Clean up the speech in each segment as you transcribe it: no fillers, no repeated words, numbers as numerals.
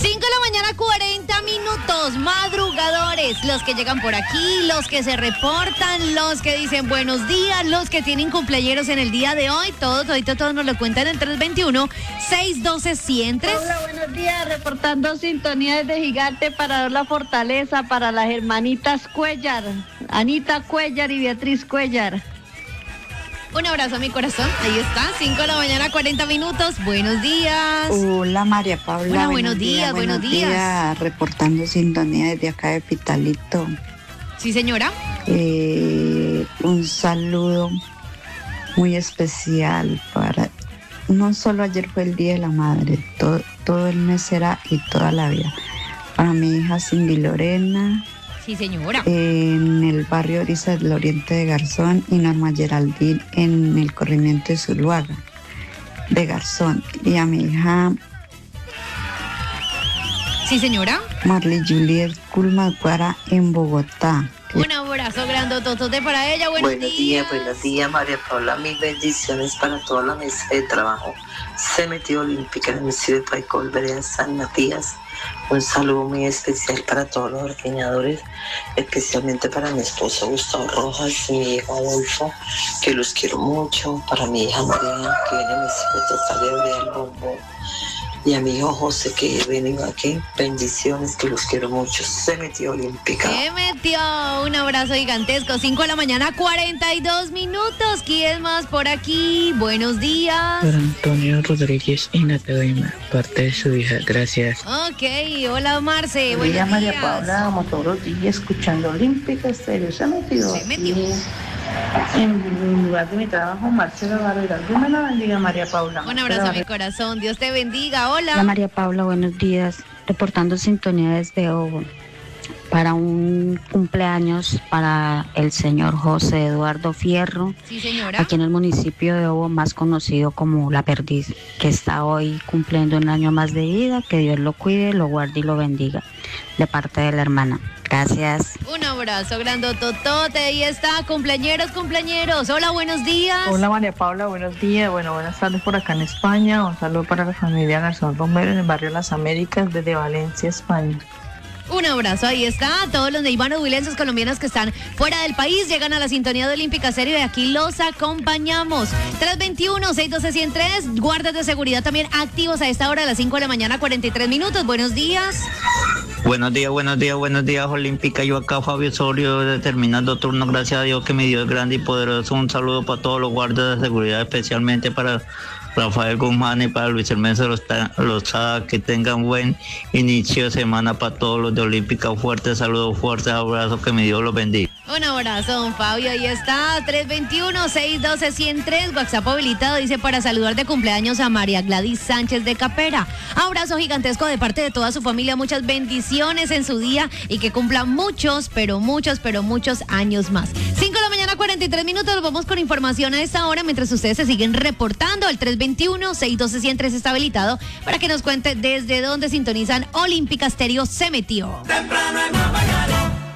5 de la mañana, 40 minutos, madrugadores, los que llegan por aquí, los que se reportan, los que dicen buenos días, los que tienen cumpleaños en el día de hoy, todos nos lo cuentan en 321-612-103. Hola, buenos días, reportando sintonía desde Gigante para la Fortaleza, para las hermanitas Cuellar, Anita Cuellar y Beatriz Cuellar. Un abrazo a mi corazón, ahí está, 5 de la mañana, 40 minutos, buenos días. Hola María Paula. Hola, buenos días. Reportando sintonía desde acá de Pitalito. Sí, señora. Un saludo muy especial para, no solo ayer fue el Día de la Madre, todo el mes será y toda la vida. Para mi hija Cindy Lorena. Sí, señora. En el barrio Orisa del Oriente de Garzón y Norma Geraldine en el corrimiento de Zuluaga de Garzón. Y a mi hija... Sí, señora. Marley Juliet Culmacuara en Bogotá. Un abrazo grandototote para ella. Buenos días, María Paula. Mil bendiciones para toda la mesa de trabajo. Se metió olímpica en el municipio de Paicol, vereda San Matías. Un saludo muy especial para todos los ordeñadores, especialmente para mi esposo Gustavo Rojas y mi hijo Adolfo, que los quiero mucho, para mi hija María, que viene a mi secretaria del Bombo, y a mi hijo José, que viene aquí. Bendiciones, que los quiero mucho. Se metió olímpica. Se metió. Un abrazo gigantesco. 5 de la mañana, 42 minutos. ¿Quién más por aquí? Buenos días. Para Antonio Rodríguez y Natalia, parte de su hija. Gracias. Ok, hola Marce. Buenos días, María Paula. Paula. Como todos los días, escuchando Olímpica Estéreo. Se metió. En el lugar de mi trabajo, Marcela Barrera. Dios me la bendiga, María Paula. Un abrazo a mi corazón. Dios te bendiga. Hola. Hola María Paula, buenos días. Reportando sintonía desde Obo. Para un cumpleaños para el señor José Eduardo Fierro. Sí, señora. Aquí en el municipio de Obo, más conocido como La Perdiz, que está hoy cumpliendo un año más de vida. Que Dios lo cuide, lo guarde y lo bendiga. De parte de la hermana. Gracias. Un abrazo grandototote. Ahí está, cumpleañeros. Hola, buenos días. Hola María Paula, buenos días. Bueno, buenas tardes por acá en España. Un saludo para la familia Garzón Romero en el barrio Las Américas desde Valencia, España. Un abrazo, ahí está. Todos los neivanos-huilenses colombianos que están fuera del país llegan a la sintonía de Olímpica Estéreo y aquí los acompañamos. 321-612-103, guardas de seguridad también activos a esta hora de las 5 de la mañana, 43 minutos. Buenos días. Buenos días, Olímpica. Yo acá, Fabio Osorio, terminando turno. Gracias a Dios que me dio el grande y poderoso. Un saludo para todos los guardas de seguridad, especialmente para Rafael Guzmán y para Luis Hermésio Lozada. Que tengan buen inicio de semana para todos los de Olímpica. Fuerte saludo, fuerte abrazo, que mi Dios los bendiga. Un abrazo, don Fabio, ahí está, 321-612-103, WhatsApp habilitado, dice para saludar de cumpleaños a María Gladys Sánchez de Capera. Abrazo gigantesco de parte de toda su familia, muchas bendiciones en su día y que cumpla muchos años más. 5 de la mañana, 43 minutos, nos vamos con información a esta hora mientras ustedes se siguen reportando. El 321-612-103 está habilitado para que nos cuente desde dónde sintonizan Olímpica Estéreo. Se metió. Temprano en la mañana.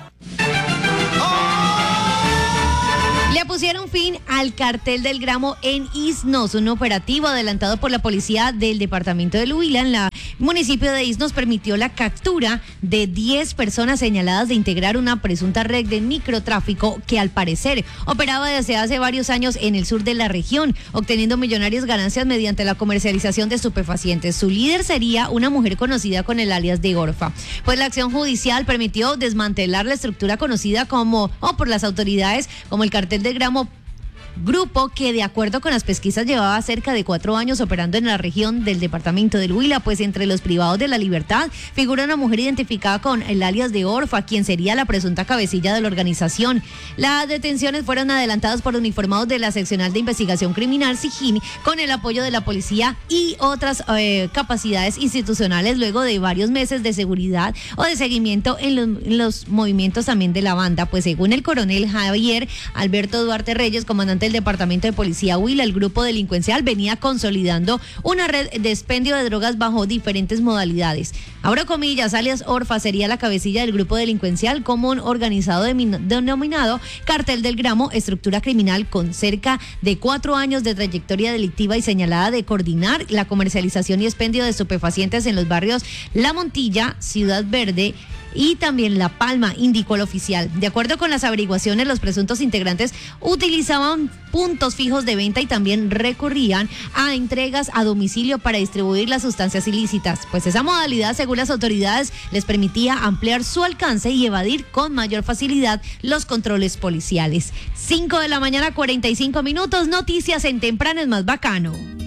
Le pusieron fin al cartel del gramo en Isnos. Un operativo adelantado por la policía del departamento de Huila en la municipio de Isnos permitió la captura de 10 personas señaladas de integrar una presunta red de microtráfico que al parecer operaba desde hace varios años en el sur de la región, obteniendo millonarias ganancias mediante la comercialización de estupefacientes. Su líder sería una mujer conocida con el alias de Orfa. Pues la acción judicial permitió desmantelar la estructura conocida por las autoridades como el cartel del gramo, grupo que de acuerdo con las pesquisas llevaba cerca de 4 años operando en la región del departamento del Huila. Pues entre los privados de la libertad figura una mujer identificada con el alias de Orfa, quien sería la presunta cabecilla de la organización. Las detenciones fueron adelantadas por uniformados de la seccional de investigación criminal SIGIN con el apoyo de la policía y otras capacidades institucionales luego de varios meses de seguridad o de seguimiento en los movimientos también de la banda. Pues según el coronel Javier Alberto Duarte Reyes, comandante del Departamento de Policía Huila, el grupo delincuencial venía consolidando una red de expendio de drogas bajo diferentes modalidades. Abro comillas, alias Orfa sería la cabecilla del grupo delincuencial común organizado denominado Cartel del Gramo, estructura criminal con cerca de 4 años de trayectoria delictiva y señalada de coordinar la comercialización y expendio de estupefacientes en los barrios La Montilla, Ciudad Verde y también La Palma, indicó el oficial. De acuerdo con las averiguaciones, los presuntos integrantes utilizaban puntos fijos de venta y también recurrían a entregas a domicilio para distribuir las sustancias ilícitas, pues esa modalidad, según las autoridades, les permitía ampliar su alcance y evadir con mayor facilidad los controles policiales. 5 de la mañana, 45 minutos, noticias en Temprano es más bacano.